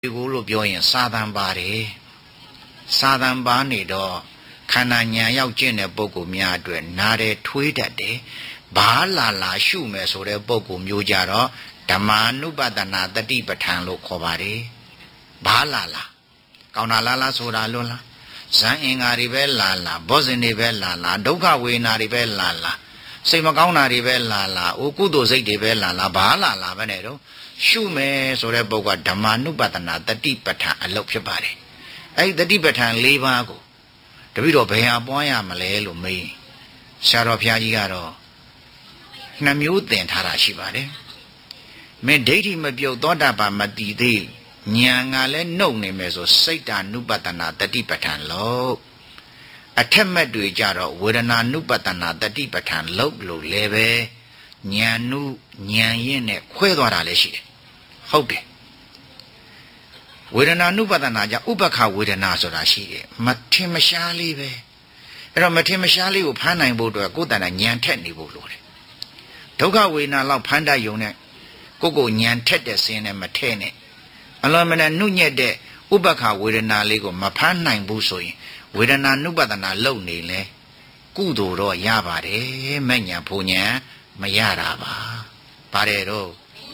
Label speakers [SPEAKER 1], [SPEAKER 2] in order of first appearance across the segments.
[SPEAKER 1] ကိုလို့ပြောရင်စာသံပါတယ်စာသံပါနေတော့ခန္ဓာဉာဏ်ရောက်ကျင့်တဲ့ပုဂ္ဂိုလ်များအတွက်နားတယ်ထွေးတတ်တယ်ဘာလာလာရှုမယ်ဆိုတဲ့ပုဂ္ဂိုလ်မျိုးကြတော့ဓမ္မာနုပဒနာတတိပဋ္ဌာန်လို့ခေါ်ပါတယ်ဘာလာလာကောင်းတာလာလာဆိုတာလွန်းလားဇန်အင်္ဂါတွေပဲလာလာဘောဇင်တွေပဲလာလာဒုက္ခဝေဒနာတွေပဲလာလာစိတ်မကောင်းတာတွေပဲလာလာအိုကုသိုလ်စိတ်တွေပဲလာလာဘာလာလာပဲနဲ့တော့ရှုမယ်ဆိုတဲ့ပုဂ္ဂိုလ်ကဓမ္မာနုပဒနာတတိပဋ္ဌာန်အလုပ်ဖြစ်ပါတယ်အဲ့ဒီတတိပဋ္ဌာန်၄ပါးကိုတပည့်တော်ဘယ်ဟာပွားရမလဲလို့မေးဆရာတော်ဘုရားကြီးကတော့နှစ်မျိုးသင်ထားတာရှိပါတယ်မင်းဒိဋ္ဌိမပြုတ်သောတာပန်မတည်သေးဉာဏ်ကလည်းနှုတ်နေမယ်ဆိုစိတ်ဓာနုပဒနာတတိပဋ္ဌာန်လို့အထက်မဲ့တွေကြတော့ဝေဒနာနုပဒနာတတိပဋ္ဌာန်လို့လည်းပဲဉာဏ်နုဉာဏ်ရင်းနဲ့ခွဲသွားတာလည်းရှိတယ်ဟုတ်တယ်ဝေဒနာနုပဒနာကြဥပခဝေဒနာဆိုတာရှိတယ်မထင်မရှားလေးပဲအဲ့တော့မထင်မရှားလေးကိုဖမ်းနိုင်ဖို့အတွက်ကိုယ်တဏ္ဍဉာဏ်ထက်နေဖို့လိုတယ်ဒုက္ခဝေဒနာလောက်ဖမ်းတတ်ရုံနဲ့ကိုဉာဏ်ထက်တဲ့စင်းနဲ့မထဲနဲ့အလုံးမနဲ့နှုတ်ညက်တဲ့ဥပခဝေဒနာလေးကိုမဖမ်းနိုင်ဘူးဆိုရင်ဝေဒနာနုပဒနာလုံနေလဲကုသိုလ်တော့ရပါတယ်မဲ့ညာဘုံညာမရတာပါပါတယ်တော့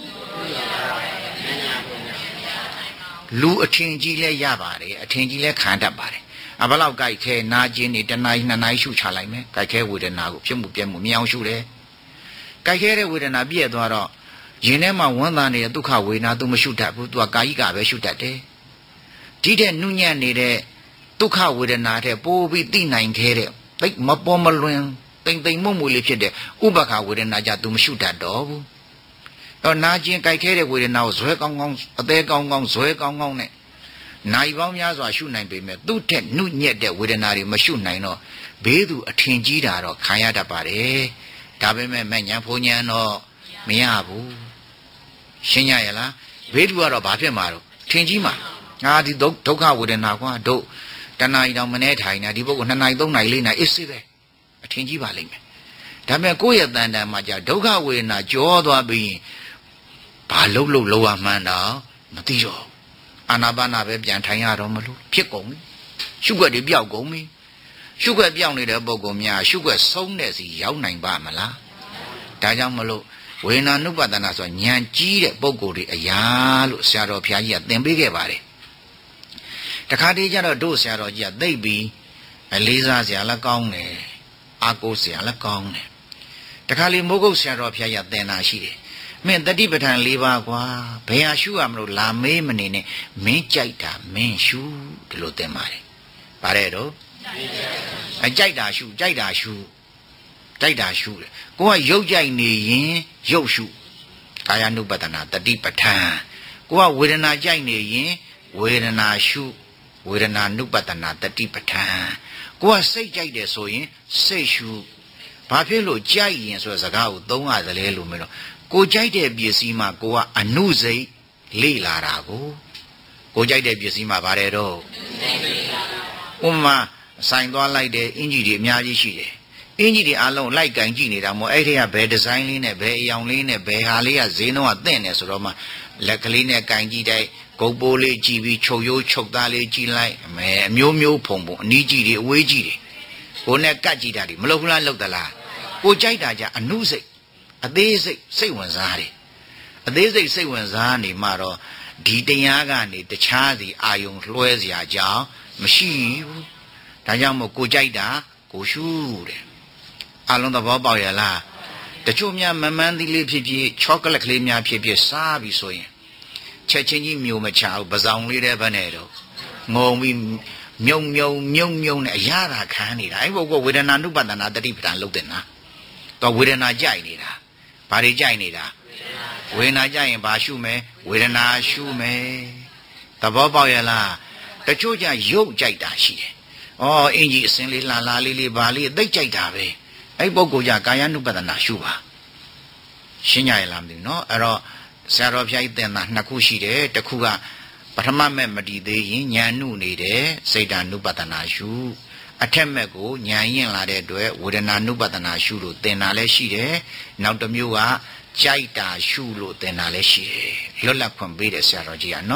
[SPEAKER 1] လူအထင်ကြီးလဲရပါတယ်အထင်ကြီးလဲခံတတ်ပါတယ်အဘလောက်ကြိုက်ခဲနာကျင်နေတနားနှစ်နားရှုချလိုက်မယ်ကြိုက်ခဲဝေဒနာကိုဖြစ်မှုပြက်မှုမြောင်ရှုတယ်ကြိုက်ခဲတဲ့ဝေဒနာပြည့်သွားတော့ရင်ထဲမှာဝမ်းသာနေတဲ့ဒုက္ခဝေဒနာသူမရှုတတ်ဘူးသူကကာယိကပဲရှုတတ်တယ်ဒီတဲ့နှုညံ့နေတဲ့ဒုက္ခဝေဒနာတဲ့ပိုးပြီးသိနိုင်ခဲ့တဲ့သိမပေါ်မလွင်တိမ်တိမ်မွတ်မွေလေးဖြစ်တဲ့ဥပခဝေဒနာကြသူမရှုတတ်တော့ဘူးတော့နာကျင်ကြိုက်ခဲတဲ့ဝေဒနာကိုဇွဲကောင်းကောင်းအသေးကောင်းကောင်းဇွဲကောင်းကောင်းနဲ့နိုင်ပေါင်းများစွာရှုနိုင်ပေမဲ့သူ့ထက်နှုညက်တဲ့ဝေဒနာတွေမရှုနိုင်တော့ဘေးသူအထင်ကြီးတာတော့ခံရတတ်ပါတယ်ဒါပေမဲ့မဲ့ညာဖုန်ညာတော့မရဘူးရှင်းရရလားဘေးသူကတော့ဘာဖြစ်မှာတော့ထင်ကြီးမှာငါဒီဒုက္ခဝေဒနာကွာတို့တဏှာကြီးတော့မနေထိုင်နေဒီပုဂ္ဂိုလ်2နာရီ3နာရီ4နာရီအစ်စစ်ပဲအထင်ကြီးပါလိမ့်မယ်ဒါပေမဲ့ကိုယ့်ရဲ့တန်တန်မှာじゃဒုက္ခဝေဒနာကြောသွားပြီးဘာလုံးလုံးရမှန်းတော့မသိတော့အာနာပါနာပဲပြန်ထိုင်ရတော့မလို့ဖြစ်ကုန်ပြီရှုွက်တွေပြောက်ကုန်ပြီရှုွက်ပြောက်နေတဲ့ပုဂ္ဂိုလ်များရှုွက်ဆုံးတဲ့စီရောက်နိုင်ပါမလားဒါကြောင့်မလို့ဝေဒနာနုပဒနာဆိုဉာဏ်ကြီးတဲ့ပုဂ္ဂိုလ်တွေအရာလို့ဆရာတော်ဘုရားကြီးကသင်ပေးခဲ့ပါတယ်တခါတည်းကျတော့တို့ဆရာတော်ကြီးကသိပြီးလေးစားဆရာလည်းကောင်းတယ်အာကိုဆရာလည်းကောင်းတယ်တခါလေမိုးကုတ်ဆရာတော်ဘုရားကြီးသင်တာရှိတယ်မင်းတတိပဋ္ဌာန်၄ပါးကွာဘယ်ဟာရှုရမလို့လာမေးမနေနဲ့မင်းကြိုက်တာမင်းရှုဒီလိုသင်ပါတယ်ပါတယ်တော့ကြိုက်တာရှုကြိုက်တာရှုကြိုက်တာရှုတယ်ကိုကရုပ်ကြိုက်နေရင်ရုပ်ရှုကာယ ानु ပတနာတတိပဋ္ဌာန်ကိုကဝေဒနာကြိုက်နေရင်ဝေဒနာရှုဝေဒနာ ानु ပတနာတတိပဋ္ဌာန်ကိုကစိတ်ကြိုက်တယ်ဆိုရင်စိတ်ရှုဘာဖြစ်လို့ကြိုက်ရင်ဆိုတဲ့စကားကိုသုံးရတယ်လေလို့မလို့ကိုကြိုက်တဲ့ပစ္စည်းမှာကိုကအနုစိတ်လေ့လာတာကိုကြိုက်တဲ့ပစ္စည်းမှာဗါတယ်တော့ဥမာဆိုင်သွားလိုက်တဲ့အင်ဂျီတွေအများကြီးရှိတယ်အင်ဂျီတွေအလုံးလိုက်ကင်ကြည့်နေတာမို့အဲ့ဒီကဘယ်ဒီဇိုင်းလေးနဲ့ဘယ်အယောင်လေးနဲ့ဘယ်ဟာလေးကဈေးနှုန်းကသင့်တယ်ဆိုတော့မှလက်ကလေးနဲ့ကင်ကြည့်တဲ့ဂုတ်ပိုးလေးကြည့်ပြီးချုပ်ရိုးချုပ်သားလေးကြည့်လိုက်အမျိုးမျိုးဖုံဖုံအနီးကြည့်တွေအဝေးကြည့်တွေကိုနဲ့ကတ်ကြည့်တာတွေမလုပ်ဘူးလားလုပ်သလားကိုကြိုက်တာကြအနုစိတ်အသေးစိတ်စိတ်ဝင်စားတယ်အသေးစိတ်စိတ်ဝင်စားနေမှတော့ဒီတရားကနေတခြားစီအာယုံလွှဲเสียကြောင်းမရှိဘူးဒါကြောင့်မို့ကိုကြိုက်တာကိုရှုတယ်အလုံးသဘောပေါက်ရလားတချို့များမမှန်းသီးလေးဖြစ်ဖြစ်ချောကလက်ကလေးများဖြစ်ဖြစ်စားပြီဆိုရင်ချက်ချင်းကြီးမျိုးမချဘူးပဇောင်လေးတဲ့ဘက်နဲ့တော့ငုံပြီးမြုံနဲ့အရာသာခံနေတာအဲ့ဘုကဝေဒနာနုပဒနာတတိပဋ္ဌာန်လုပ်တယ်နော်တော့ဝေဒနာကြိုက်နေတာဘာတွေကြိုက်နေတာဝေဒနာကြိုက်ရင်ဘာရှုမယ်ဝေဒနာရှုမယ်သဘောပေါက်ရလားတချို့ကြရုပ်ကြိုက်တာရှိတယ်ဩအင်ကြီးအစင်းလေးလှလာလေးဘာလေးသိကြိုက်တာပဲအဲ့ပုဂ္ဂိုလ်ကြကာယ ानु ပဒနာရှုပါရှင်းကြရလားမသိဘူးနော်အဲ့တော့ဆရာတော်ဘုရားကြီးသင်တာနှစ်ခုရှိတယ်တစ်ခုကပထမမဲ့မတည်သေးရင်ဉာဏ်နုနေတယ်စိတ်ဓာ ानु ပဒနာရှုအထက်မဲ့ကိုဉာဏ်ရင်လာတဲ့အတွက်ဝေဒနာ ानु ပဒနာရှုလို့သင်တာလည်းရှိတယ်နောက်တစ်မျိုးကကြိုက်တာရှုလို့သင်တာလည်းရှိတယ်လွတ်လပ်ခွင့်ပေးတယ်ဆရာတော်ကြီးကနော်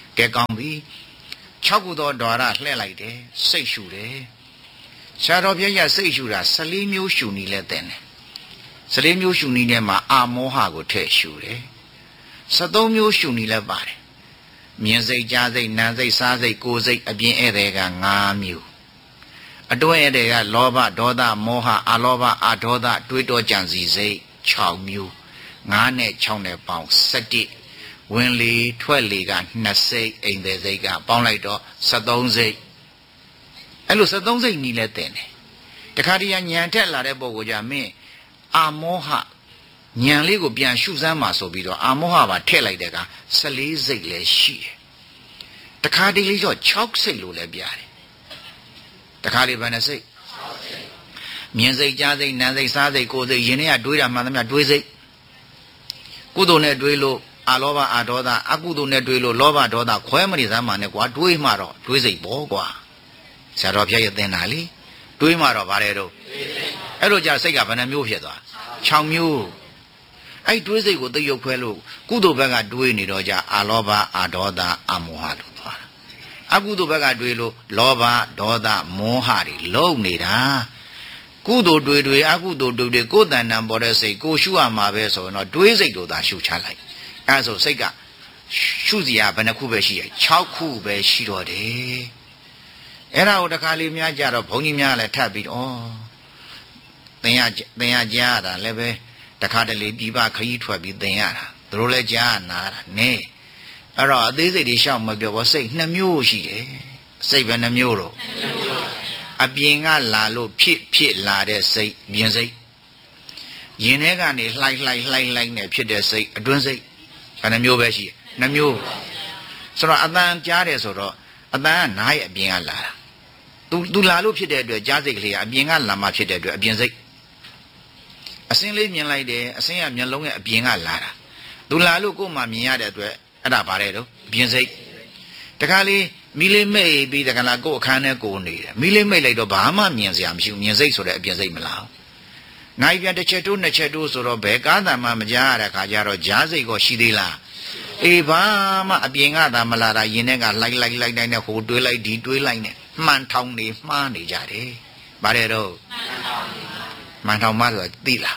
[SPEAKER 1] ကဲကောင်းပြီ6ခုသောဓာရလှည့်လိုက်တယ်စိတ်ရှုတယ်ဆရာတော်ဘုရားစိတ်ရှုတာ14မျိုးရှုနည်းလဲတဲ့တယ်14မျိုးရှုနည်းထဲမှာအာမောဟကိုထည့်ရှုတယ်73မျိုးရှုနည်းလဲပါတယ်မြင်စိတ်ကြားစိတ်နားစိတ်စားစိတ်ကိုယ်စိတ်အပြင်ဧည့်သည်က5မျိုးအတွင်းဧည့်သည်ကလောဘဒေါသမောဟအလောဘအဒေါသတွေးတောကြံစည်စိတ်6မျိုး9နဲ့6နဲ့ပေါင်း17ဝင်လေထွက်လေက2စိတ်အိမ်သည်စိတ်ကပေါင်းလိုက်တော့73စိတ်အဲ့လို73စိတ်နီးလဲတင်တယ်တခါတည်းညံထက်လာတဲ့ပုံကိုကြမင်းအာမောဟညံလေးကိုပြန်ရှုစမ်းမှာဆိုပြီးတော့အာမောဟပါထည့်လိုက်တဲ့က14စိတ်လည်းရှိတယ်တခါတည်းလေးတော့6စိတ်လို့လည်းပြတယ်တခါလေးဘယ်နှစိတ်6စိတ်မြင်စိတ်ကြားစိတ်နားစိတ်စားစိတ်ကိုယ်စိတ်ယင်ထဲကတွေးတာမှန်သမျှတွေးစိတ်ကုသိုလ်နဲ့တွေးလို့အလောဘအဒေါသအကုသိုလ်နဲ့တွေးလို့လောဘဒေါသခွဲမနေစမ်းပါနဲ့ကွာတွေးမှတော့တွေးစိတ်ပေါ့ကွာဆရာတော်ဘုရားရဲ့သင်တာလေတွေးမှတော့ဗါတယ်တော့အဲ့လိုကြစိတ်ကဘယ်နှမျိုးဖြစ်သွား6မျိုးအဲ့တွေးစိတ်ကိုသိရုပ်ခွဲလို့ကုသိုလ်ဘက်ကတွေးနေတော့ကြအလောဘအဒေါသအမောဟလို့သွားတာအကုသိုလ်ဘက်ကတွေးလို့လောဘဒေါသမောဟတွေလုံနေတာကုသိုလ်တွေအကုသိုလ်တွေကိုယ်တဏ္ဍာပေါ်တဲ့စိတ်ကိုရှုရမှာပဲဆိုရင်တော့တွေးစိတ်တို့သာရှုချလိုက်အဲဆိုစိတ်ကရှုစရာဘယ်နှခုပဲရှိရ6ခုပဲရှိတော့တယ်အဲ့ဒါကိုတခါလေးများကြတော့ဘုန်းကြီးများလည်းထပ်ပြီးတော့သင်ရကြားရတာလည်းပဲတခါတလေပြပခရီးထွက်ပြီးသင်ရတာသူတို့လည်းကြားနာတာနဲအဲ့တော့အသေးစိတ်တွေရှောက်မပြောဘူးစိတ်2မျိုးရှိတယ်စိတ်ပဲ2မျိုးတော့အပြင်ကလာလို့ဖြစ်လာတဲ့စိတ်ပြင်စိတ်ရင်ထဲကနေလှိုက်နဲ့ဖြစ်တဲ့စိတ်အတွင်းစိတ်ဘယ်နှမျိုးပဲရှိတယ်2မျိုးဆိုတော့အတန်ကြားတယ်ဆိုတော့အတန်ကနားရဲ့အပြင်ကလာတာသူလာလို့ဖြစ်တဲ့အတွက်ကြားစိတ်ကလေးကအပြင်ကလာမှဖြစ်တဲ့အတွက်အပြင်စိတ်အစင်းလေးမြင်လိုက်တယ်အစင်းကမျက်လုံးရဲ့အပြင်ကလာတာသူလာလို့ကိုယ်မှမြင်ရတဲ့အတွက်အဲ့ဒါပါတယ်တော့အပြင်စိတ်တခါလေးမီးလေးမိတ်ပြီးတခါလာကိုယ်အခန်းထဲကိုနေတယ်မီးလေးမိတ်လိုက်တော့ဘာမှမြင်စရာမရှိဘူးမြင်စိတ်ဆိုတဲ့အပြင်စိတ်မလားနိုင်ပြန်တစ်ချက်တိုးနှစ်ချက်တိုးဆိုတော့ဘယ်ကားတမ်းမှမကြားရတဲ့ခါကျတော့ကြားစိတ်ကိုရှိသေးလားအေးဘာမှအပြင်ကသာမလာတာရင်ထဲကလိုက်နဲ့ဟိုတွေးလိုက်ဒီတွေးလိုက်နဲ့မှန်ထောင်နေမှားနေကြတယ်ဗါတယ်တော့မှန်ထောင်မှဆိုတာသိလား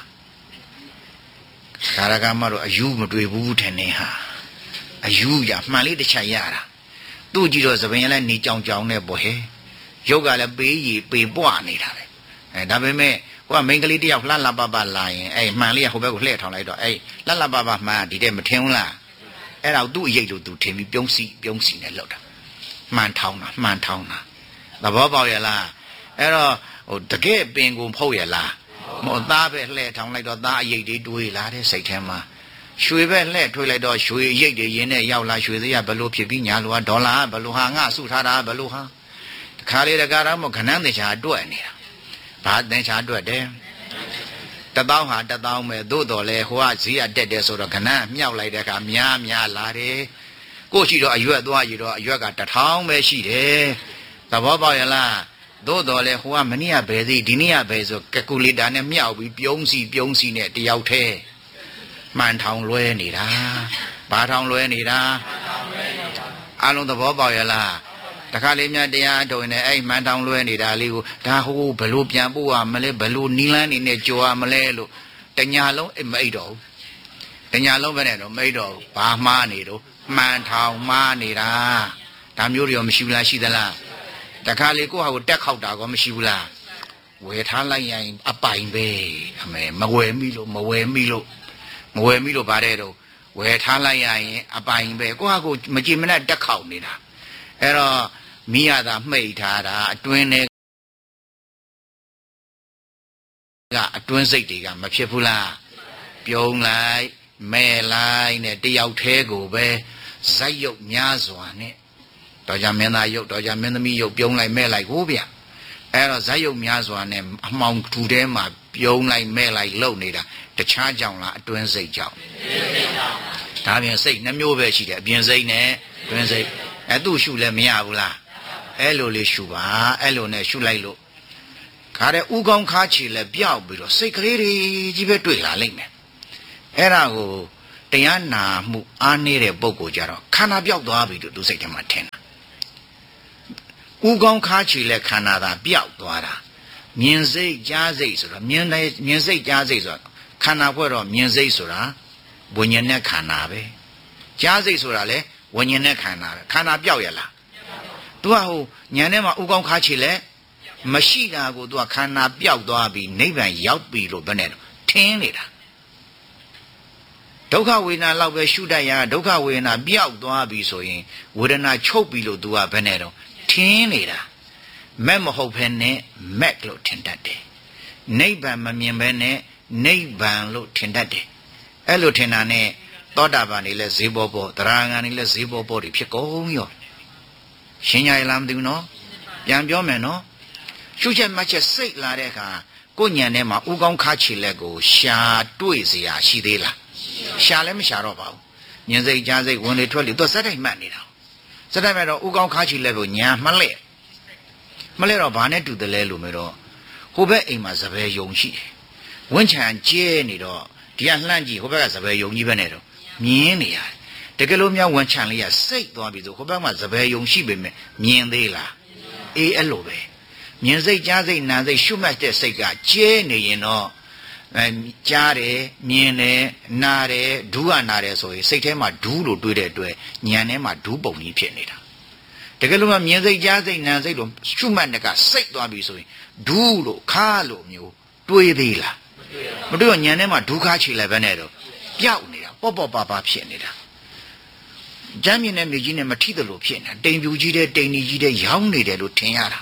[SPEAKER 1] ဒါရကမှတော့အယူမတွေ့ဘူးထင်နေဟာအယူရမှန်လေးတစ်ချက်ရတာသူ့ကြည့်တော့သပင်လည်းနေကြောင်နဲ့ပေါ့ဟဲ့ရုပ်ကလည်းပေးရီပေပွားနေတာပဲဒါပေမဲ့ဟိုကမိန်းကလေးတယောက်လှလှပပလာရင်အဲ့မှန်လေးကဟိုဘက်ကိုလှည့်ထောင်လိုက်တော့အဲ့လှလှပပမှန်ဒီတဲ့မထင်ဘူးလားအဲ့ဒါသူ့အရေးလို့သူထင်ပြီးပြုံးစီနဲ့လောက်တာမှန်ထောင်းတာသဘောပေါက်ရလားအဲ့တော့ဟိုတကယ်ပင်ကိုဖုတ်ရလားမောသားပဲလှည့်ထောင်လိုက်တော့သားအရေးတွေတွေးလာတဲ့စိတ်ထဲမှာရွှေပဲလှည့်ထွေးလိုက်တော့ရွှေရိတ်တွေရင်းနဲ့ရောက်လာရွှေစရဘလို့ဖြစ်ပြီးညာလိုဟာဒေါ်လာဘလို့ဟာငါစုထားတာဘလို့ဟာတခါလေတကားတော့မခဏန်းတင်ချာတွက်နေတာဘာတင်ချာတွက်တယ်1000ဟာ1000ပဲသို့တော်လဲဟိုကဈေးရတက်တယ်ဆိုတော့ခဏမြောက်လိုက်တဲ့အခါများလာတယ်ကိုရှိတော့အရွက်သွားရတော့အရွက်က1000ပဲရှိတယ်သဘောပေါက်ရလားသို့တော်လဲဟိုကမနေ့ကဘယ်စီဒီနေ့ကဘယ်ဆိုကယ်ကူလေတာနဲ့မြောက်ပြီးပြုံးစီနဲ့တယောက်တည်းမှန်ထောင်လွဲနေတာဘာထောင်လွဲနေတာအလုံးသဘောပေါက်ရလားတခါလေးများတရားထုတ်နေအဲ့မှန်ထောင်လွဲနေတာလေးကိုဒါဟိုဘလို့ပြန်ပို့ရမလဲဘလို့နီလန်းနေနဲ့ကြော်ရမလဲလို့တညာလုံးမအိတ်တော့ဘူးတညာလုံးပဲနဲ့တော့မအိတ်တော့ဘူးဘာမှားနေတော့မှန်ထောင်မှားနေတာဒါမျိုးတွေရောမရှိဘူးလားရှိသလားတခါလေကိုယ့်ဟာကိုတက်ခောက်တာကောမရှိဘူးလားဝယ်ထားလိုက်ရင်အပိုင်ပဲအမေမဝယ်မိလို့ဗါတဲ့တော့ဝယ်ထားလိုက်ရရင်အပိုင်ပဲကိုယ့်ဟာကိုမကြည်မနဲ့တက်ခောက်နေတာအဲ့တော့မိရတာမှိတ်ထားတာအတွင်းထဲကအတွင်းစိတ်တွေကမဖြစ်ဘူးလားပြုံးလိုက်မဲ့လိုက်နဲ့တယောက်တည်းကိုပဲဇက်ရုပ်များစွာနဲ့တော်ကြမင်းသားရုပ်တော်ကြမင်းသမီးရုပ်ပြုံးလိုက်မဲ့လိုက်ကိုဗျအဲ့တော့ဇက်ရုပ်များစွာနဲ့အမှောင်ထူထဲမှာပြုံးလိုက်မဲ့လိုက်လှုပ်နေတာတခြားကြောင့်လားအတွင်းစိတ်ကြောင့်ဒါပြင်စိတ်2မျိုးပဲရှိတယ်အပြင်စိတ်နဲ့အတွင်းစိတ်အဲ့သူ့ရှုလည်းမရဘူးလားအဲ့လိုလေးရှုပါအဲ့လိုနဲ့ရှုလိုက်လို့ခါတဲ့ဥကောင်းခါချီလည်းပြောက်ပြီးတော့စိတ်ကလေးတွေကြီးပဲတွေ့လာလိမ့်မယ်အဲ့ဒါကိုတရားနာမှုအားနည်းတဲ့ပုဂ္ဂိုလ်ကြတော့ခန္ဓာပြောက်သွားပြီလို့သူစိတ်ထဲမှာထင်တာဥကောင်းခါချီလက်ခန္ဓာသာပျောက်သွားတာမြင်စိတ်ကြားစိတ်ဆိုတော့မြင်စိတ်ကြားစိတ်ဆိုတော့ခန္ဓာဖွဲ့တော့မြင်စိတ်ဆိုတာဝိညာဉ်နဲ့ခန္ဓာပဲကြားစိတ်ဆိုတာလေဝိညာဉ်နဲ့ခန္ဓာပဲခန္ဓာပျောက်ရလားသူကဟိုဉာဏ်ထဲမှာဥကောင်းခါချီလက်မရှိတာကိုသူကခန္ဓာပျောက်သွားပြီနိဗ္ဗာန်ရောက်ပြီလို့ဘယ်နဲ့တော့ထင်းနေတာဒုက္ခဝေဒနာလောက်ပဲရှုတတ်ရဒုက္ခဝေဒနာပျောက်သွားပြီဆိုရင်ဝေဒနာချုပ်ပြီလို့သူကဘယ်နဲ့တော့ထင်းနေတာမက်မဟုတ်ဘဲနဲ့မက်လို့ထင်တတ်တယ်နိဗ္ဗာန်မမြင်ဘဲနဲ့နိဗ္ဗာန်လို့ထင်တတ်တယ်အဲ့လိုထင်တာနဲ့သောတာပန်နေလဲဈေးပေါ်ပေါ်သရဂံနေလဲဈေးပေါ်ပေါ်တွေဖြစ်ကုန်ရောရှင်းကြရလားမသိဘူးနော်ပြန်ပြောမယ်နော်ရှုချက်မှတ်ချက်စိတ်လာတဲ့အခါကိုယ်ဉာဏ်ထဲမှာဥကောင်းခါချီလက်ကိုရှာတွေ့เสียရှိသေးလားရှာလည်းမရှာတော့ပါဘူးဉာဏ်စိတ်ကြားစိတ်ဝင်လေထွက်လေသူစက်တိုင်းမှတ်နေတာစက်တိုင်းမှတော့ဥကောင်းခါချီလက်ကိုညာမှလဲတော့ဘာနဲ့တူတယ်လဲလို့မတော့ဟိုဘက်အိမ်မှာစပယ်ယုံရှိတယ်ဝင်းချံကျဲနေတော့ဒီကလှမ်းကြည့်ဟိုဘက်ကစပယ်ယုံကြီးပဲနေတော့မြင်းနေရတယ်တကယ်လို့များဝင်းချံလေးကစိတ်သွားပြီဆိုဟိုဘက်မှာစပယ်ယုံရှိပေမဲ့မြင်သေးလားအေးအဲ့လိုပဲမြင်စိတ်ကြားစိတ်နာစိတ်ရှုမှတ်တဲ့စိတ်ကကျဲနေရင်တော့ကြားတယ်မြင်တယ်နားတယ်ဒူးကနားတယ်ဆိုရင်စိတ်ထဲမှာဒူးလို့တွေးတဲ့အတွက်ဉာဏ်ထဲမှာဒူးပုံကြီးဖြစ်နေတာတကယ်လို့မှမြင်စိတ်ကြားစိတ်နာစိတ်လို့ရှုမှတ်တဲ့ကစိတ်သွားပြီဆိုရင်ဒူးလို့ခါလို့မျိုးတွေးသေးလားမတွေးတော့ဉာဏ်ထဲမှာဒူးခါချီလိုက်ပဲနဲ့တော့ပျောက်နေတာပေါ့ပါဖြစ်နေတာကျမ်းမြင်တဲ့မြေကြီးနဲ့မထိသလိုဖြစ်နေတာတိမ်ပြူကြီးတဲ့တိမ်ကြီးတဲ့ရောင်းနေတယ်လို့ထင်ရတာ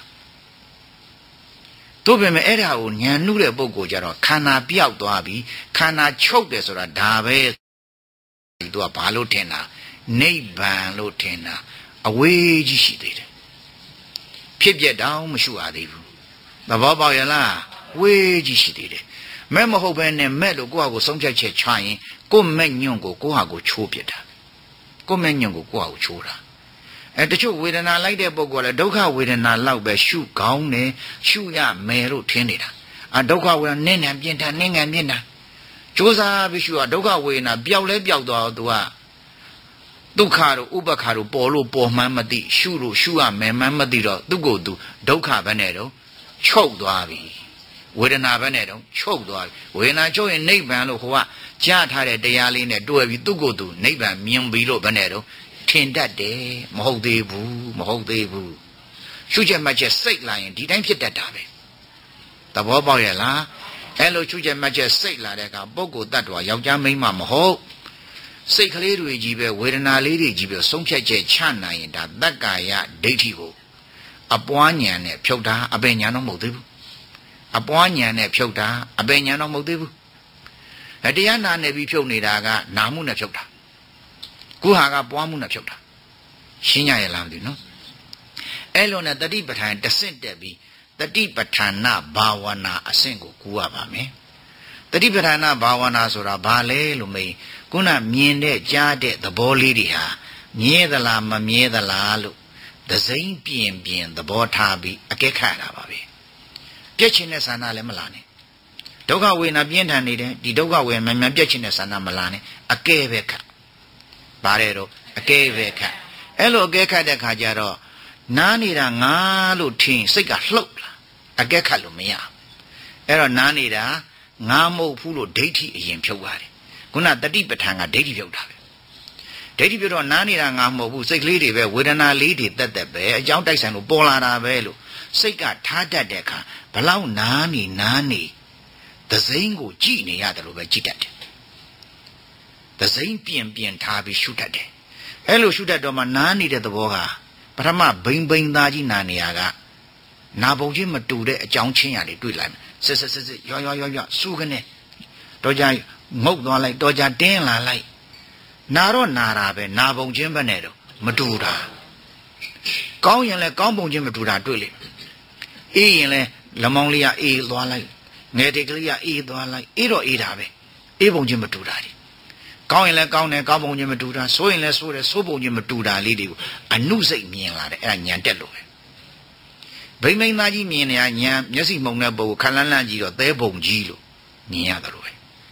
[SPEAKER 1] တို့ပေမဲ့အဲ့ဒါကိုဉာဏ်နှုတဲ့ပုဂ္ဂိုလ်ကြတော့ခန္ဓာပျောက်သွားပြီခန္ဓာချုပ်တယ်ဆိုတာဒါပဲသူကဘာလို့ထင်တာနိဗ္ဗာန်လို့ထင်တာအဝေးကြီးရှိသေးတယ်ဖြစ်ပြတောင်မရှုရသေးဘူးသဘောပေါက်ရလားဝေးကြီးရှိသေးတယ်မဲ့မဟုတ်ပဲနဲ့မဲ့လို့ကိုယ့်ဟာကိုဆုံးဖြတ်ချက်ချရင်ကိုယ့်မဲ့ညွန့်ကိုကိုယ့်ဟာကိုချိုးပြတာကိုယ့်မဲ့ညွန့်ကိုကိုယ့်ဟာကိုချိုးတာတချို့ဝေဒနာလိုက်တဲ့ပုဂ္ဂိုလ်ကလည်းဒုက္ခဝေဒနာလောက်ပဲရှုကောင်းတယ်ရှုရမယ်လို့ထင်နေတာဒုက္ခဝေဒနာနင်းငံပြင်းထန်နင်းငံပြင်းထန်ကြိုးစားပြီးရှုရဒုက္ခဝေဒနာပျောက်လဲပျောက်သွားတော့သူကဒုက္ခတို့ဥပ္ပခါတို့ပေါ်လို့ပေါ်မှန်းမသိရှုလို့ရှုရမယ်မှန်းမသိတော့သူ့ကိုယ်သူဒုက္ခပဲနဲ့တော့ချုပ်သွားပြီဝေဒနာပဲနဲ့တော့ချုပ်သွားပြီဝေဒနာချုပ်ရင်နိဗ္ဗာန်လို့ဟိုကကြားထားတဲ့တရားလေးနဲ့တွဲပြီးသူ့ကိုယ်သူနိဗ္ဗာန်မြင်ပြီလို့ပဲနဲ့တော့ထင်တတ်တယ်မဟုတ်သေးဘူးရှုချက်မှတ်ချက်စိတ်လာရင်ဒီတိုင်းဖြစ်တတ်တာပဲသဘောပေါက်ရဲ့လားအဲ့လိုရှုချက်မှတ်ချက်စိတ်လာတဲ့အခါပုဂ္ဂိုလ်တ attva ယောက်ျားမိန်းမမဟုတ်စိတ်ကလေးတွေကြီးပဲဝေဒနာလေးတွေကြီးပဲဆုံးဖြတ်ချက်ချနိုင်ရင်ဒါတက္ကာယဒိဋ္ဌိကိုအပွားဉာဏ်နဲ့ဖြုတ်တာအပင်ဉာဏ်တော့မဟုတ်သေးဘူးအပွားဉာဏ်နဲ့ဖြုတ်တာအပင်ဉာဏ်တော့မဟုတ်သေးဘူးတရားနာနေပြီးဖြုတ်နေတာကနာမှုနဲ့ဖြုတ်တာကိုဟာကပွားမှုနဲ့ဖြုတ်တာရှင်းရရလားမသိဘူးနော်အဲ့လိုနဲ့တတိပဋ္ဌာန်တဆင့်တက်ပြီးတတိပဋ္ဌာနဘာဝနာအဆင့်ကိုကူရပါမယ်တတိပဋ္ဌာနဘာဝနာဆိုတာဘာလဲလို့မေးခုနမြင်တဲ့ကြားတဲ့သဘောလေးတွေဟာမြဲသလားမမြဲသလားလို့သစိမ့်ပြင်သဘောထားပြီးအကဲခတ်တာပါပဲပြည့်ချင်းတဲ့ဆန္ဒလည်းမလာနဲ့ဒုက္ခဝေဒနာပြင်းထန်နေတယ်ဒီဒုက္ခဝေဒနာမြန်ပြည့်ချင်းတဲ့ဆန္ဒမလာနဲ့အကဲပဲခတ်ပါတယ်တော့အကဲပဲခတ်အဲ့လိုအကဲခတ်တဲ့ခါကျတော့နားနေတာငါလို့ထင်စိတ်ကလှုပ်လာအကဲခတ်လို့မရအဲ့တော့နားနေတာငါမဟုတ်ဘူးလို့ဒိဋ္ဌိအရင်ဖြုတ်ရတယ်ခုနတတိပဋ္ဌာန်ကဒိဋ္ဌိဖြုတ်တာပဲဒိဋ္ဌိပြောတော့နားနေတာငါမဟုတ်ဘူးစိတ်ကလေးတွေပဲဝေဒနာလေးတွေတက်ပဲအကြောင်းတိုက်ဆိုင်လို့ပေါ်လာတာပဲလို့စိတ်ကထားတတ်တဲ့အခါဘလောက်နားနေသစိမ့်ကိုကြည်နေရတယ်လို့ပဲကြည်တတ်တယ်သစိမ့်ပြင်ထားပြီးရှုတတ်တယ်အဲ့လိုရှုတတ်တော့မှနားနေတဲ့သဘောကပထမဘိမ့်သားကြီးနာနေရကနာပုံချင်းမတူတဲ့အကြောင်းချင်းရတယ်တွေ့လိုက်စစ်ရွစူးကနေတော့ကြငုတ်သွားလိုက်တော့ကြတင်းလာလိုက်နာတော့နာတာပဲနာပုံချင်းပဲနဲ့တော့မတူတာကောင်းရင်လည်းကောင်းပုံချင်းမတူတာတွေ့လေအေးရင်လည်းလက်မောင်းလေးကအေးသွားလိုက်ငယ်တိတ်ကလေးကအေးသွားလိုက်အေးတော့အေးတာပဲအေးပုံချင်းမတူတာဒီကောင်းရင်လည်းကောင်းတယ်ကောင်းပုံချင်းမတူတာဆိုးရင်လည်းဆိုးတယ်ဆိုးပုံချင်းမတူတာလေးတွေကိုအနုစိတ်မြင်လာတယ်အဲ့ဒါညံတက်လို့ပဲဗိမ္မာန်သားကြီးမြင်နေရညံမျက်စိမှုံတဲ့ပုဂ္ဂိုလ်ခလန်းလန်းကြီးတော့သဲပုံကြီးလို့မြင်ရတယ်လို့ပဲ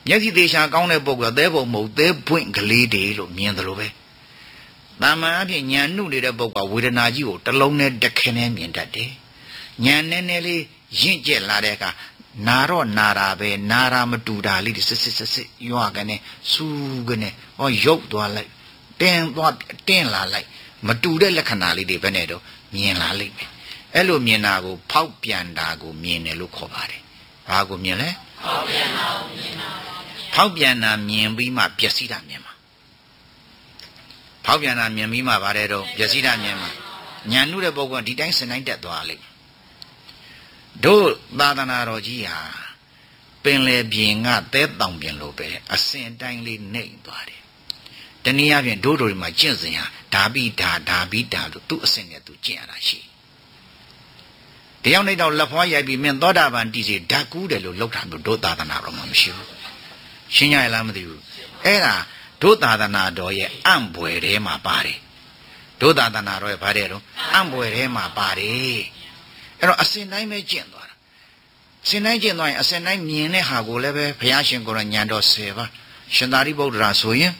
[SPEAKER 1] မျက်စိသေးချာကောင်းတဲ့ပုဂ္ဂိုလ်သဲပုံမဟုတ်သဲပွင့်ကလေးတွေလို့မြင်တယ်လို့ပဲတာမန်အဖြစ်ညာနှုတ်နေတဲ့ပုဂ္ဂိုလ်ဝေဒနာကြီးကိုတစ်လုံးနဲ့တစ်ခင်းနဲ့မြင်တတ်တယ်ညာနည်းနည်းလေးရင့်ကျက်လာတဲ့အခါနာတော့နာတာပဲနာတာမတူတာလေးစစ်ရွာကနေစူးကနေဟောရုပ်သွားလိုက်တင်းလာလိုက်မတူတဲ့လက္ခဏာလေးတွေပဲနဲ့တော့မြင်လာလိမ့်မယ်အဲ့လိုမြင်တာကိုဖောက်ပြန်တာကိုမြင်တယ်လို့ခေါ်ပါတယ်ဘာကိုမြင်လဲဖောက်ပြန်တာကိုမြင်တာဖောက်ပြန်တာမြင်ပြီးမှပျက်စီးတာမြင်မှာဖောက်ပြန်တာမြင်ပြီးမှဗါတဲ့တော့ပျက်စီးတာမြင်မှာညာနှုတဲ့ပုဂ္ဂိုလ်ဒီတိုင်းစင်တိုင်းတက်သွားလိမ့်တို့သာသနာတော်ကြီးဟာပင်လေပြင်ကသဲတောင်ပြင်လို့ပဲအစင်တိုင်းလေးနှိမ့်သွားတယ်တနည်းအားဖြင့်တို့တွေမှာကျင့်စဉ်ဟာဓာပိဓာလို့သူ့အစင်နဲ့သူကျင့်ရတာရှိတယောက်နဲ့တော့လက်ဖွားရိုက်ပြီးမင်းသောတာပန်တည်စီဓာကူးတယ်လို့လောက်တာမျိုးတို့သာသနာတော်မှာမရှိဘူးရှင်းကြရလားမသိဘူးအဲ့ဒါတို့သာသနာတော်ရဲ့အံ့ဘွယ်ထဲမှာပါတယ်တို့သာသနာတော်ရဲ့ဗါတဲ့တော့အံ့ဘွယ်ထဲမှာပါတယ်အဲ့တော့အစင်တိုင်းပဲကျင့်သွားတာအစင်တိုင်းကျင့်သွားရင်အစင်တိုင်းမြင်တဲ့ဟာကိုလည်းပဲဘုရားရှင်ကိုယ်တော်ညံတော်10ပါးရှင်သာရိပုတ္တရာဆိုရင်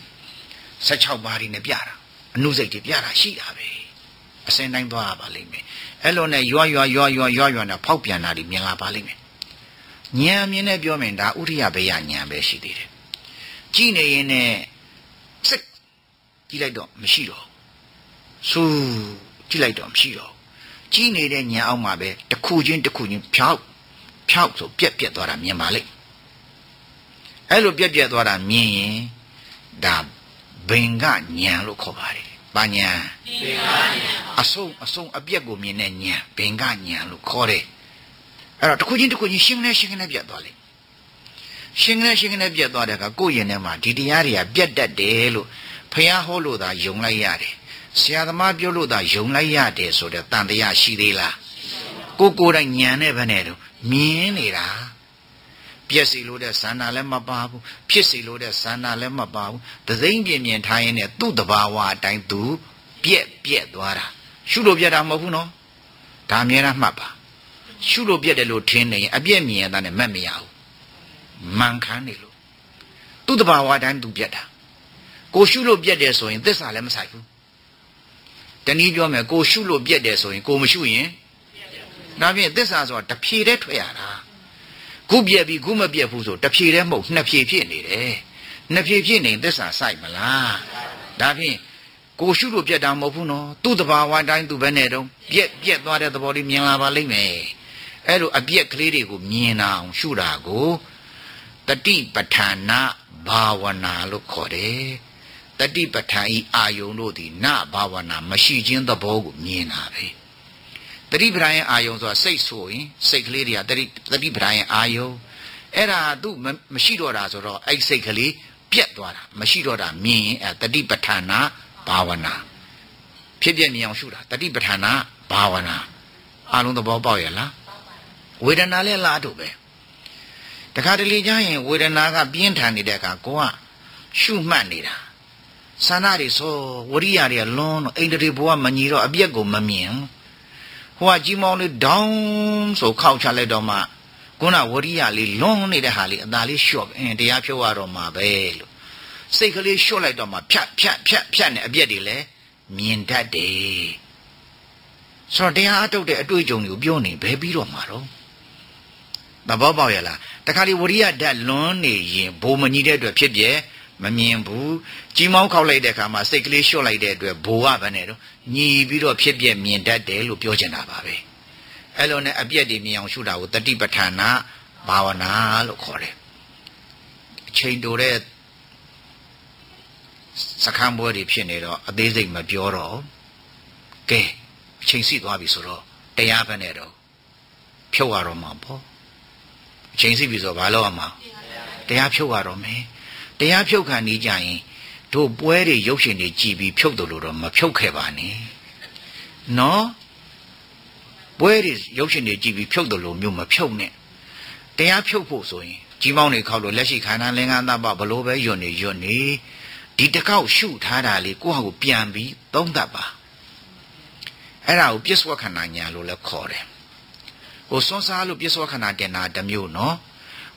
[SPEAKER 1] 16ပါးဒီနဲ့ပြတာအနုစိတ်တွေပြတာရှိတာပဲအစင်တိုင်းသွားပါလိမ့်မယ်အဲ့လိုနဲ့ရွာနဲ့ဖောက်ပြန်တာတွေမြင်လာပါလိမ့်မယ်ဉာဏ်မြင်နဲ့ပြောမယ်ဒါဥရိယဘေယဉာဏ်ပဲရှိသေးတယ်ကြည်နေရင်နဲ့စိတ်ကြည့်လိုက်တော့မရှိတော့စူးကြည့်လိုက်တော့မရှိတော့ကြည်နေတဲ့ဉာဏ်အောက်မှာပဲတစ်ခုချင်းဖြောက်ဆိုပြက်သွားတာမြင်ပါလိမ့်အဲ့လိုပြက်သွားတာမြင်ရင်ဒါဘင်္ဂဉာဏ်လို့ခေါ်ပါတယ်။ဘာဉာဏ်ဘင်္ဂဉာဏ်အဆုံးအပြက်ကိုမြင်တဲ့ဉာဏ်ဘင်္ဂဉာဏ်လို့ခေါ်တယ်။အဲ့တော့တစ်ခုချင်းရှင်းနေပြတ်သွားလိမ့်။ရှင်းနေပြတ်သွားတဲ့အခါကိုယ့်ရင်ထဲမှာဒီတရားတွေကပြတ်တတ်တယ်လို့ဘုရားဟောလို့သာယုံလိုက်ရတယ်။ဆရာသမားပြောလို့သာယုံလိုက်ရတယ်ဆိုတဲ့တန်တရားရှိသေးလား။ကိုယ်တိုင်ဉာဏ်နဲ့ပဲနဲ့တော့မြင်နေတာပြည့်စီလို့တဲ့ဇန္နာလည်းမပါဘူးဖြစ်စီလို့တဲ့ဇန္နာလည်းမပါဘူးသသိမ့်ပြင်းထားရင်းနဲ့သူ့တဘာဝအတိုင်းသူပြက်သွားတာရှုလို့ပြက်တာမဟုတ်ဘူးနော်ဒါအများအားမှတ်ပါရှုလို့ပြက်တယ်လို့ထင်နေရင်အပြက်မြင်ရတာနဲ့မက်မရဘူးမှန်ခံနေလို့သူ့တဘာဝအတိုင်းသူပြက်တာကိုရှုလို့ပြက်တယ်ဆိုရင်သစ္စာလည်းမဆိုင်ဘူးတနည်းပြောမယ်ကိုရှုလို့ပြက်တယ်ဆိုရင်ကိုမရှုရင်ဒါဖြင့်သစ္စာဆိုတာတစ်ဖြေတည်းထွက်ရတာခုပြက်ပြီးခုမပြက်ဘူးဆိုတဖြေတည်းမဟုတ်နှစ်ဖြေဖြစ်နေတယ်နှစ်ဖြေဖြစ်နေသစ္စာဆိုင်မလားဒါဖြင့်ကိုရှုလို့ပြက်တာမဟုတ်ဘူးနော်သူ့တဘာဝတိုင်းသူပဲနဲ့တော့ပြက်သွားတဲ့သဘောလေးမြင်လာပါလိမ့်မယ်အဲ့လိုအပြက်ကလေးတွေကိုမြင်အောင်ရှုတာကိုတတိပဋ္ဌာနာဘာဝနာလို့ခေါ်တယ်တတိပဋ္ဌာန်ဤအာယုံတို့သည်နဘာဝနာမရှိခြင်းသဘောကိုမြင်တာပဲတတိပဋ္ဌာန်ရဲ့အာယုံဆိုတာစိတ်ဆိုရင်စိတ်ကလေးတွေကတတိပဋ္ဌာန်ရဲ့အာယုံအဲ့ဒါသူမရှိတော့တာဆိုတော့အဲ့စိတ်ကလေးပြက်သွားတာမရှိတော့တာမြင်ရင်အဲ့တတိပဋ္ဌာနာဘာဝနာဖြစ်ပြမြင်အောင်ရှုတာတတိပဋ္ဌာနာဘာဝနာအလုံးသဘောပေါက်ရလားဝေဒနာလည်းလားတို့ပဲတခါတလေကျရင်ဝေဒနာကပြင်းထန်နေတဲ့အခါကိုကရှုမှတ်နေတာဆန္ဒတွေဆိုဝရိယတွေကလွန်းတော့အိန္ဒြေဘဝမညီတော့အပြက်ကိုမမြင်ဟိုကကြီးမောင်းလေးဒေါင်းဆိုခောက်ချလိုက်တော့မှခုနဝရိယလေးလွန်းနေတဲ့ဟာလေးအသာလေးလျှော့တရားဖြုတ်ရတော့မှာပဲလို့စိတ်ကလေးလျှော့လိုက်တော့မှဖြတ်နေအပြက်တွေလည်းမြင်တတ်တယ်ဆိုတော့တရားအထုတ်တဲ့အတွေ့အကြုံတွေကိုပြောနေဘယ်ပြီးတော့မှာတော့သဘောပေါက်ရလားတခါလေဝရိယဓာတ်လွန်းနေရင်ဘိုးမညီတဲ့အတွက်ဖြစ်ပြမမြင်ဘူးကြီးမောင်းခောက်လိုက်တဲ့အခါမှာစိတ်ကလေးလျှော့လိုက်တဲ့အတွက်ဘိုးကဘယ်နဲ့တော့ညီပြီးတော့ဖြစ်ပြမြင်တတ်တယ်လို့ပြောချင်တာပါပဲအဲ့လိုနဲ့အပြက်တွေမြင်အောင်ရှုတာကိုတတိပဋ္ဌာနာဘာဝနာလို့ခေါ်တယ်အချိန်တိုတဲ့စခန်းပွဲတွေဖြစ်နေတော့အသေးစိတ်မပြောတော့ကဲအချိန်စီသွားပြီဆိုတော့တရားဘက်နဲ့တော့ဖြုတ်ရတော့မှာပေါ့အချိန်စီပြီဆိုတော့ဘာလို့ရမှာတရားဖြုတ်ရတော့မယ်တရားဖြုတ်ခံနေကြရင်တို့ပွဲတွေရုပ်ရှင်တွေကြည်ပြီးဖြုတ်တယ်လို့တော့မဖြုတ်ခဲ့ပါနဲ့နော်ပွဲတွေရုပ်ရှင်တွေကြည်ပြီးဖြုတ်တယ်လို့မျိုးမဖြုတ်နဲ့တရားဖြုတ်ဖို့ဆိုရင်ကြီးမောင်းတွေခောက်လို့လက်ရှိခန္ဓာလင်္ကာသပဘလို့ပဲယွတ်နေဒီတစ်ခေါက်ရှုထားတာလေကိုယ့်ဟာကိုပြန်ပြီးသုံးသပ်ပါအဲ့ဒါကိုပြစ္ဆွခဏညာလို့လည်းခေါ်တယ်ဟိုစွန်းစားလို့ပြစ္ဆွခဏတင်တာတစ်မျိုးနော်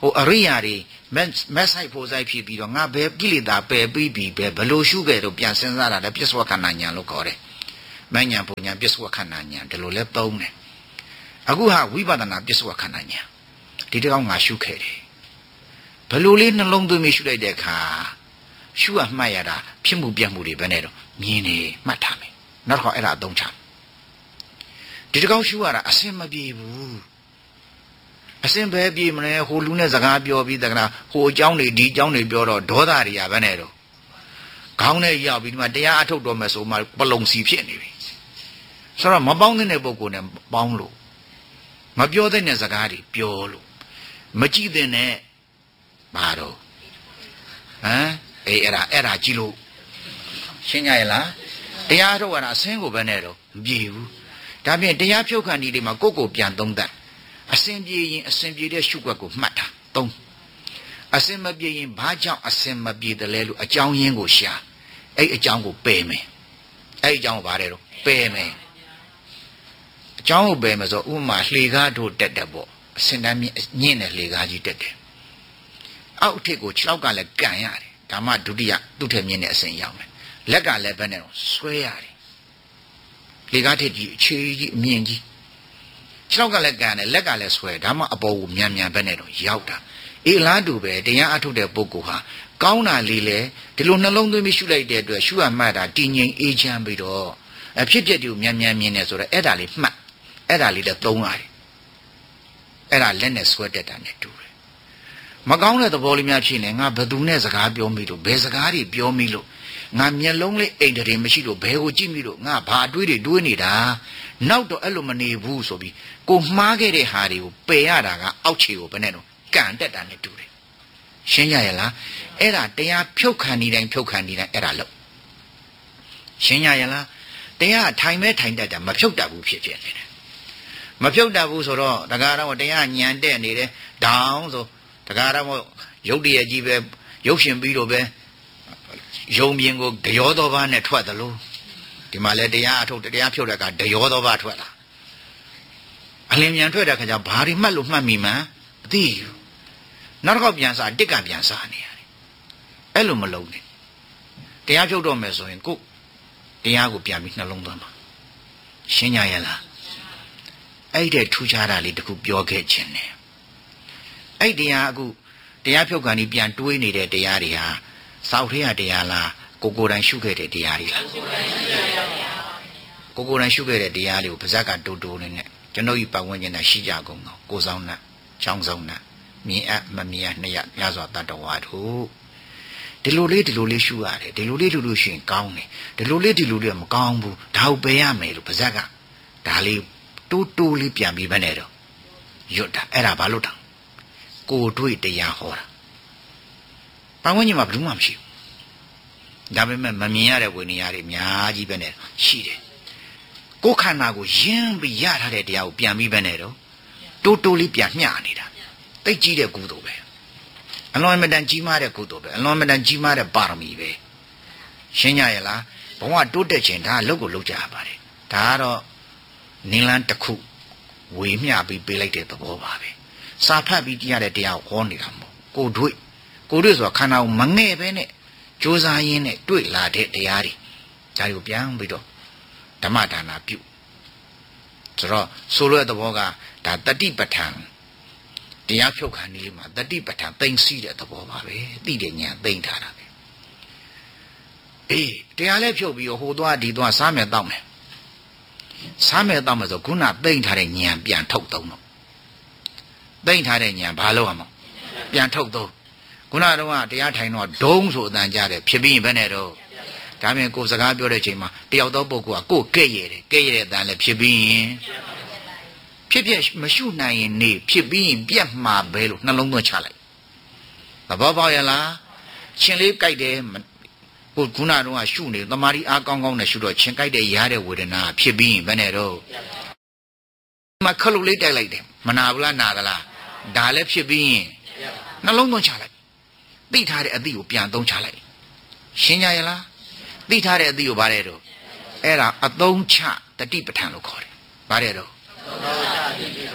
[SPEAKER 1] ဟိုအရိယာတွေမက်ဆိုင်ဖို့ဆိုင်ဖြစ်ပြီးတော့ငါဘယ်ကိလေသာပယ်ပြီးပြီပဲဘလို့ရှုခဲ့တော့ပြန်စဉ်းစားတာလည်းပစ္စဝခန္ဓာဉာဏ်လို့ခေါ်တယ်မဉ္ဇဉ်ပုံဉာဏ်ပစ္စဝခန္ဓာဉာဏ်ဒီလိုလဲသုံးတယ်အခုဟာဝိပဿနာပစ္စဝခန္ဓာဉာဏ်ဒီတကောင်ငါရှုခဲ့တယ်ဘလို့လေးနှလုံးသွင်းပြီးရှုလိုက်တဲ့အခါရှုမှတ်ရတာဖြစ်မှုပြတ်မှုတွေပဲနဲ့တော့မြင်နေမှတ်ထားမယ်နောက်တစ်ခါအဲ့ဒါအသုံးချဒီတကောင်ရှုရတာအစင်မပြေဘူးအစင်ပဲပြေမလဲဟိုလူနဲ့စကားပြောပြီးတကနာဟိုအကြောင်းတွေဒီအကြောင်းတွေပြောတော့ဒေါသတွေရပဲနဲ့တော့ခေါင်းနဲ့ရောက်ပြီးဒီမှာတရားအထုတ်တော်မယ်ဆိုမှပလုံစီဖြစ်နေပြီဆိုတော့မပေါင်းတဲ့ပုဂ္ဂိုလ်နဲ့ပေါင်းလို့မပြောတဲ့စကားတွေပြောလို့မကြည့်တဲ့နဲ့ဘာတော့ဟမ်အဲ့ဒါကြည့်လို့ရှင်းကြရလားတရားထုတ်ရတာအစင်းကိုပဲနဲ့တော့မပြေဘူးဒါဖြင့်တရားဖြုတ်ခံဒီတွေမှာကိုယ့်ကိုပြန်သုံးသပ်အစင်ပြေရင်အစင်ပြေတဲ့ရှုွက်ကိုမှတ်တာသုံးအစင်မပြေရင်ဘာကြောင့်အစင်မပြေတယ်လဲလို့အကြောင်းရင်းကိုရှာအဲ့အကြောင်းကိုပယ်မယ်အဲ့အကြောင်းကိုဗါတယ်တော့ပယ်မယ်အကြောင်းကိုပယ်မယ်ဆိုဥပမာလှေကားတို့တက်တယ်ပေါ့အစင်တမ်းညင့်တဲ့လှေကားကြီးတက်တယ်အောက်ထစ်ကို6ကလည်းကန်ရတယ်ဒါမှဒုတိယသူ့ထက်မြင့်တဲ့အစင်ရောက်မယ်လက်ကလည်းဘယ်နဲ့တော့ဆွဲရတယ်လေကားထစ်ကြီးအခြေကြီးအမြင့်ကြီး6ကလည်းကန်တယ်လက်ကလည်းဆွဲဒါမှအပေါ်ကိုမြန်မြန်ပဲနဲ့တော့ရောက်တာအေးလားတူပဲတရားအထုတ်တဲ့ပုဂ္ဂိုလ်ဟာကောင်းတာလေးလေဒီလိုနှလုံးသွင်းပြီးရှုလိုက်တဲ့အတွက်ရှုရမှတ်တာတည်ငြိမ်အေးချမ်းပြီးတော့အဖြစ်ပြက်တူမြန်မြန်မြင်နေဆိုတော့အဲ့ဒါလေးမှတ်အဲ့ဒါလေးလည်းသုံးရတယ်အဲ့ဒါလက်နဲ့ဆွဲတက်တာနဲ့တူတယ်မကောင်းတဲ့သဘောလေးများဖြစ်နေငါဘယ်သူနဲ့စကားပြောမိလို့ဘယ်စကားတွေပြောမိလို့ငါမျက်လုံးလေးအိမ်တည်းမရှိလို့ဘယ်ကိုကြည့်မိလို့ငါဘာအတွေးတွေတွေးနေတာနောက်တော့အဲ့လိုမနေဘူးဆိုပြီးကိုမှားခဲ့တဲ့ဟာတွေကိုပယ်ရတာကအောက်ခြေကိုဘယ်နဲ့တော့ကန်တက်တာနဲ့တူတယ်ရှင်းကြရလားအဲ့ဒါတရားဖြုတ်ခံနေတိုင်းဖြုတ်ခံနေတိုင်းအဲ့ဒါလို့ရှင်းကြရလားတရားထိုင်မဲထိုင်တတ်တာမဖြုတ်တတ်ဘူးဖြစ်နေတယ်မဖြုတ်တတ်ဘူးဆိုတော့တက္ကရာတော့တရားညံတက်နေတယ်ဒေါင်းဆိုတက္ကရာတော့ရုပ်တရက်ကြီးပဲရုပ်ရှင်ပြီးတော့ပဲယုံမြင်ကိုဒယောသောဘာနဲ့ထွက်သလိုဒီမှာလဲတရားအထုတ်တရားဖြုတ်တဲ့ကဒယောသောဘာထွက်လာအလင်းမြန်ထွက်တဲ့ခါကျဘာတွေမှတ်လို့မှတ်မိမှန်းမသိဘူးနောက်တစ်ခေါက်ပြန်စားတစ်ကပြန်စားနေရတယ်အဲ့လိုမလုံးနဲ့တရားဖြုတ်တော့မယ်ဆိုရင်ကိုတရားကိုပြန်ပြီးနှလုံးသွင်းပါရှင်းကြရလားအဲ့တဲ့ထူးခြားတာလေးတခုပြောခဲ့ခြင်းနဲ့အဲ့တရားအခုတရားဖြုတ်ခံပြီးပြန်တွေးနေတဲ့တရားတွေဟာစောက်ထဲရတရားလားကိုယ်တိုင်ရှုခဲ့တဲ့တရားတွေလားကိုယ်တိုင်ရှုခဲ့တဲ့တရားတွေကိုပါဇက်ကတူတူလေးနဲ့ကျွန်တော်ဤပတ်ဝန်းကျင်နဲ့ရှိကြကုန်တော့ကိုဆောင်နဲ့ချောင်းဆောင်နဲ့မြင်အပ်မမြင်နှစ်ရများစွာတတ္တဝါတို့ဒီလိုလေးရှုရတယ်ဒီလိုလေးရှင်ကောင်းတယ်ဒီလိုလေးမကောင်းဘူးဒါကိုပယ်ရမယ်လို့ပါဇက်ကဒါလေးတူလေးပြန်ပြီးပဲနဲ့တော့ရွတ်တာအဲ့ဒါဘာလို့တောင်ကိုတွေ့တရားဟောတာပတ်ဝန်းကျင်မှာဘယ်သူမှမရှိဘူးဒါပေမဲ့မမြင်ရတဲ့ဝိညာဉ်တွေအများကြီးပဲနဲ့ရှိတယ်ကိုယ်ခန္ဓာကိုယဉ်ပြီးရထားတဲ့တရားကိုပြန်ပြီးပဲနဲ့တော့တိုးလေးပြန်မျှနေတာသိကြီးတဲ့ကုသိုလ်ပဲအလွန်မတန်ကြီးမားတဲ့ကုသိုလ်ပဲအလွန်မတန်ကြီးမားတဲ့ပါရမီပဲရှင်းကြရလားဘဝတိုးတက်ခြင်းဒါအလုပ်ကိုလုပ်ကြရပါတယ်ဒါကတော့နင်းလန်းတစ်ခုဝေမျှပြီးပေးလိုက်တဲ့သဘောပါပဲစာဖတ်ပြီးကြည့်ရတဲ့တရားကိုဟောနေတာမဟုတ်ကိုတွေ့ဆိုတာခန္ဓာကိုမငဲ့ပဲနဲ့ကြိုးစားရင်းနဲ့တွေ့လာတဲ့တရားတွေဒါတွေကိုပြန်ပြီးတော့ဓမ္မဒါနာပြုဆိုတော့ဆိုလိုတဲ့သဘောကဒါတတိပဋ္ဌာန်တရားဖြုတ်ခံနေမှာတတိပဋ္ဌာန်သိမ့်စီးတဲ့သဘောပါပဲသိတဲ့ဉာဏ်သိမ့်ထားတာပဲအေးတရားလည်းဖြုတ်ပြီးတော့ဟိုသွားဒီသွားစားမယ်တောက်မယ်စားမယ်တောက်မယ်ဆိုခုနသိမ့်ထားတဲ့ဉာဏ်ပြန်ထုတ်သုံးတော့သိမ့်ထားတဲ့ဉာဏ်ဘာလို့ရမလဲပြန်ထုတ်သုံးခုနကတော့တရားထိုင်တော့ဒုံးဆိုအတန်ကြတယ်ဖြစ်ပြီးရင်ဘယ်နဲ့တော့ဒါပြင်ကိုယ်စကားပြောတဲ့ချိန်မှာတယောက်သောပုဂ္ဂိုလ်ကကိုယ်ကဲ့ရဲ့တဲ့အတန်လည်းဖြစ်ပြီးရင်ဖြစ်မရှုနိုင်ရင်နေဖြစ်ပြီးရင်ပြက်မှာပဲလို့နှလုံးသွင်းချလိုက်သဘောပေါက်ရလားရှင်လေးကြိုက်တယ်ကိုခုနကတော့ရှုနေသမာဓိအားကောင်းကောင်းနဲ့ရှုတော့ရှင်ကြိုက်တဲ့ရတဲ့ဝေဒနာဖြစ်ပြီးရင်ဘယ်နဲ့တော့မခလုတ်လေးတိုက်လိုက်တယ်မနာဘူးလားနာသလားဒါလည်းဖြစ်ပြီးရင်နှလုံးသွင်းချလိုက်သိထားတဲ့အသည့်ကိုပြန်သုံးချလိုက်ရှင်းကြရလားသိထားတဲ့အသည့်ကိုဗါတဲ့တော့အဲ့ဒါအသုံးချတတိပဋ္ဌာန်လို့ခေါ်တယ်ဗါတဲ့တော့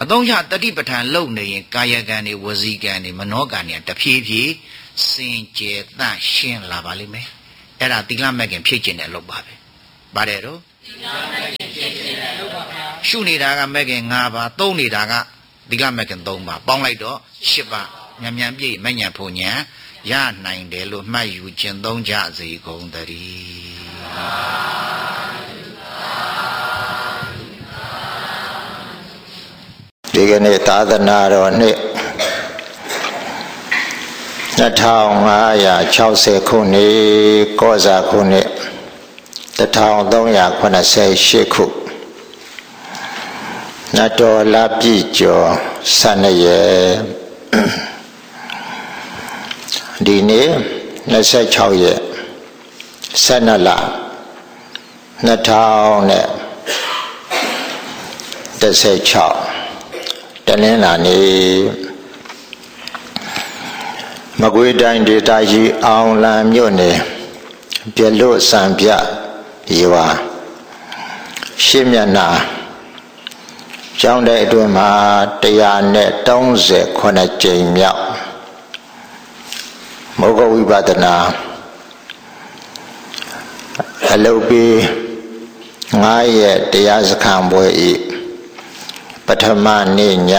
[SPEAKER 1] အသုံးချတတိပဋ္ဌာန်လုံနေရင်ကာယကံတွေဝစီကံတွေမနောကံတွေတဖြည်းဖြည်းစင်ကြယ်တန့်ရှင်းလာပါလိမ့်မယ်အဲ့ဒါသီလမဲ့ခင်ဖြစ်ကျင်တဲ့အလုပ်ပါပဲပါတယ်တော့သီလမဲ့ခင်ဖြစ်ကျင်တဲ့အလုပ်ပါဗျာရှုနေတာကမဲ့ခင်၅ပါးသုံးနေတာကသီလမဲ့ခင်၃ပါးပေါင်းလိုက်တော့၈ပါးမြန်မြန်ပြည့်မဉ္ဇဉ်ဖို့ဉဏ်ရနိုင်တယ်လို့မှတ်ယူကျင့်သုံးကြစေကုန်သတည်း
[SPEAKER 2] ဒီကနေ့သာသနာတော်နှစ်2560ခုနှစ်ကောဇာခုနှစ်1388ခုနတ်တော်လပြည့်ကျော်12ရက်ဒီနေ့26ရက်12လ2016တနင်္လာနေ့မကွေးတိုင်းဒေသကြီးအောင်လံမြို့နယ်ပြလွတ်စံပြရွာရှစ်မျက်နှာကျောင်းတဲ့အတွင်းမှာ139ကြိမ်မြောက်မောဂဝိပဿနာအလုပ်ပြီး9ရက်တရားစခန်းပွဲဤပထမနေ့ည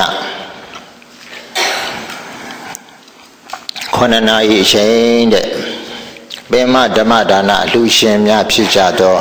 [SPEAKER 2] 9နာရီအချိန်တဲ့ပင်မဓမ္မဒါနအလှရှင်များဖြစ်ကြသော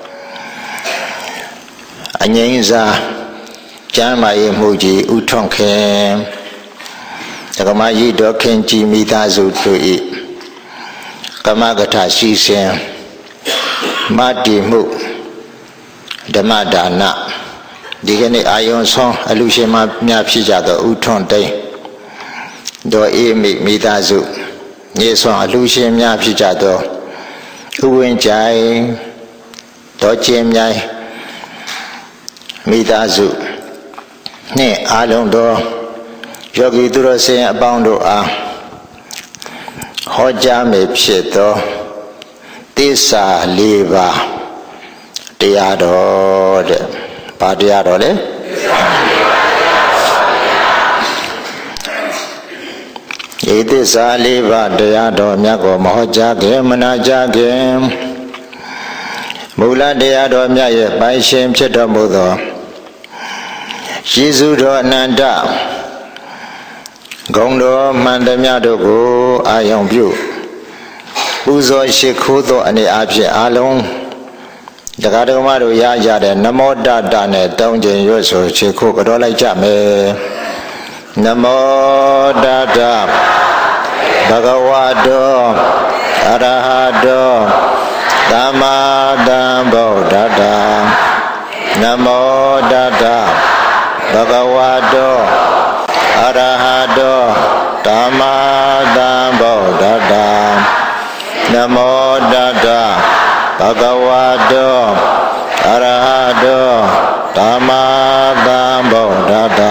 [SPEAKER 2] အငိမ့်စာကျမ်းမာရေးမှုကြီးဥထွန်းခင်ဓမ္မကြီးတော်ခင်ကြည်မိသားစုတို့ဤကမ္မကထာရှိစဉ်မတ္တိမှုဓမ္မဒါနဒီကနေ့အာယုံဆုံးအလှရှင်များဖြစ်ကြသောဥထွန်းသိန်းတော်အေးမိသားစုညီဆောင်အလှရှင်များဖြစ်ကြသောဥဝင်ကြိုင်တော်ကျင်းမြိုင်မိသားစုနှင့်အားလုံးသောယောဂီသူတော်စင်အပေါင်းတို့အားဟောကြားမည်ဖြစ်သောသစ္စာ၄ပါးတရားတော်တဲ့ဘာတရားတော်လဲသစ္စာ၄ပါးတရားတော်ဤသစ္စာ၄ပါးတရားတော်မြတ်ကိုမဟောကြားခင်မနာကြားခင်မူလတရားတော်မြတ်ရဲ့ပိုင်ရှင်ဖြစ်တော်မူသောယေရှုတော်အနန္တဂုဏ်တော်မှန်သမျှတို့ကိုအာယုံပြုပူဇော်ရှိခိုးသောအနေအဖြင့်အလုံးတရားတော်မတို့ရကြတဲ့နမောတတနဲ့တောင်းကျင်ရွတ်ဆိုရှိခိုးကြောလိုက်ကြမယ်နမောတတဘဂဝတောအရဟတောသမ္မာသမ္ဗုဒ္ဓတ္တနမောတတဘဂဝတောအရဟတောသမ္မာသမ္ဗုဒ္ဓတ္တနမောတတဘဂဝတောအရဟတောသမ္မာသမ္ဗုဒ္ဓတ္တ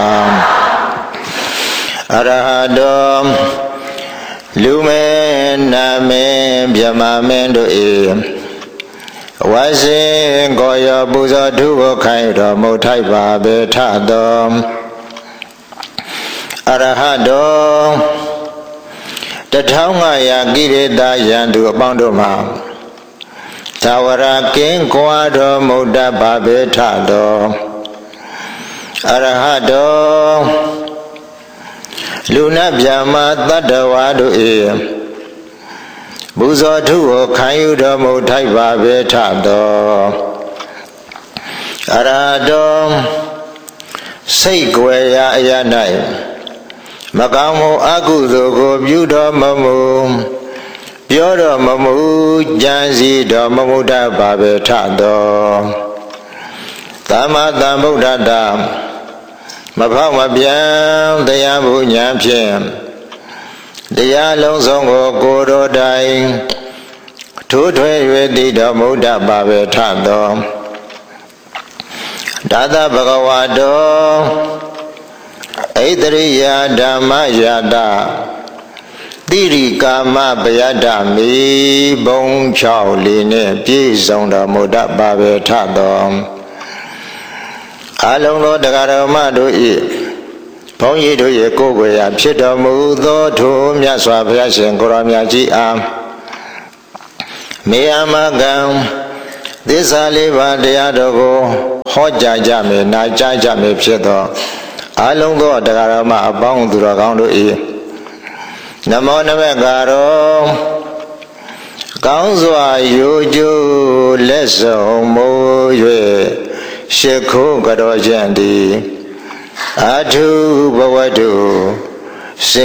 [SPEAKER 2] အရဟတောလူမေနာမေမြမမင်းတို့၏ဝါစဉ်ကိုရောပူဇော်ထုကိုခိုင်းတော်မူထိုက်ပါပေထသောအရဟတော1500ကိရိတာယံသူအပေါင်းတို့မှာသာဝရကင်းကွာတော်မူတတ်ပါပေထသောအရဟတောလူနာဗျာမတတ္တဝါတို့၏ပူဇော်ထုကိုခံယူတော်မူထိုက်ပါပေထသောအရဟတောစိတ်ကြွယ်ရာအရ၌မကောင်းမှုအကုသိုလ်ကိုပြုတော်မမူပြောတော်မမူကြံစည်တော်မမူတတ်ပါပေထသောသမ္မာသမ္ဗုဒ္ဓတ္တမဖောက်မပြန်တရားဘုညာဖြင့်တရားလုံးစုံကိုကိုယ်တော်တိုင်ထိုးထွဲ၍သိတော်မူတတ်ပါပေထသောဒါသဘဂဝါတောဣတရိယဓမ္မယတတိရိကာမပယတ္တမိဘုံ6လေးနဲ့ပြည့်စုံတော်မူတတ်ပါပေထသောအလုံးသောတရားတော်မတို့၏ဘုန်းကြီးတို့ရဲ့ကိုယ်ကိုယ်ရာဖြစ်တော်မူသောထိုမြတ်စွာဘုရားရှင်ကိုရောမြတ်ကြီးအားမေယမကံသစ္စာလေးပါးတရားတော်ကိုဟောကြားကြမယ်နာကြားကြမယ်ဖြစ်သောအလုံးသောတရားတော်မှာအပေါင်းသူတော်ကောင်းတို့၏နမောနမကာရောကောင်းစွာယူကျိုးလက်ဆောင်မိုး၍ရှ िख ိုးကြောခြင်းသည်အထုဘဝတု